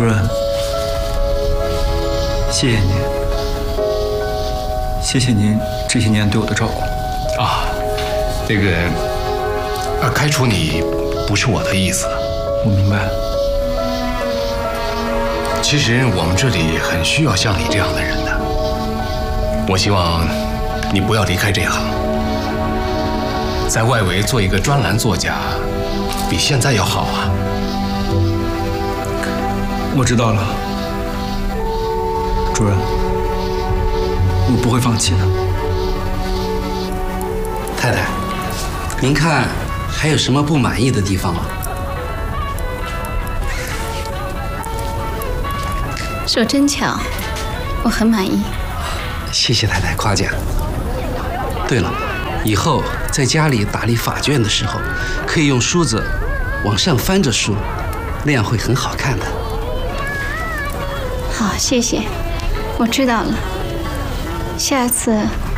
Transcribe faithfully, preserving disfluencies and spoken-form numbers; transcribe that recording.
主任，谢谢您，谢谢您这些年对我的照顾。 啊，这个，呃，开除你不是我的意思。 我明白。 其实我们这里很需要像你这样的人的。我希望你不要离开这行，在外围做一个专栏作家，比现在要好啊。 我知道了，主任，我不会放弃的。 太太，您看还有什么不满意的地方吗？ 说真巧，我很满意。 谢谢太太夸奖。对了，以后在家里打理法卷的时候，可以用梳子往上翻着梳，那样会很好看的。 好，谢谢，我知道了。下次